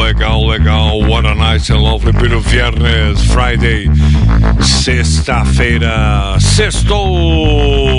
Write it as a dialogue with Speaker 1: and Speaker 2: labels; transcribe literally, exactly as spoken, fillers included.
Speaker 1: legal, legal. What a nice and lovely beautiful viernes, Friday, sexta-feira, sextou!